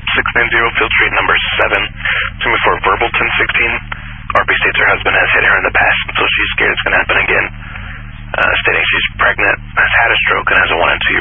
690 Field Street, number 7. It's going to be for verbal 1016. RP states her husband has hit her in the past, so she's scared it's going to happen again. Stating she's pregnant, has had a stroke, and has a 1 and 2